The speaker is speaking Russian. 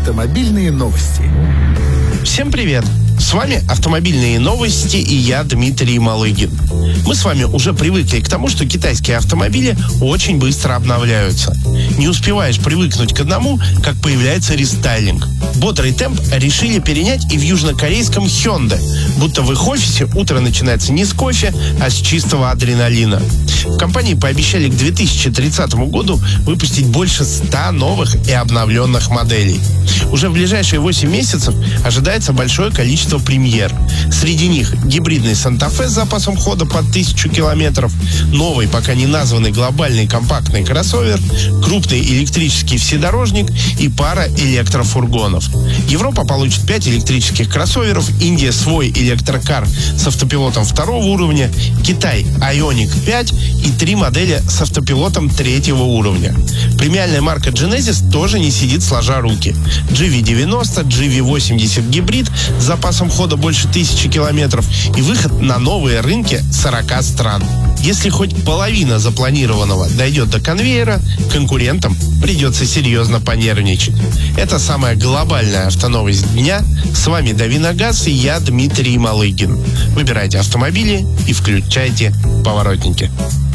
Автомобильные новости. Всем привет! С вами «Автомобильные новости» и я, Дмитрий Малыгин. Мы с вами уже привыкли к тому, что китайские автомобили очень быстро обновляются. Не успеваешь привыкнуть к одному, как появляется рестайлинг. Бодрый темп решили перенять и в южнокорейском Hyundai, будто в их офисе утро начинается не с кофе, а с чистого адреналина. В компании пообещали к 2030 году выпустить больше 100 новых и обновленных моделей. Уже в ближайшие 8 месяцев ожидается большое количество премьер. Среди них гибридный Санта-Фе с запасом хода под 1000 километров, новый, пока не названный глобальный компактный кроссовер, крупный электрический вседорожник и пара электрофургонов. Европа получит 5 электрических кроссоверов, Индия свой электрокар с автопилотом 2-го уровня, Китай Ioniq 5 и 3 модели с автопилотом 3-го уровня. Премиальная марка Genesis тоже не сидит сложа руки. GV90, GV80 гибрид с запасом хода больше 1000 километров и выход на новые рынки 40 стран. Если хоть половина запланированного дойдет до конвейера, конкурентам придется серьезно понервничать. Это самая глобальная автоновость дня. С вами Давиногаз и я, Дмитрий Малыгин. Выбирайте автомобили и включайте поворотники.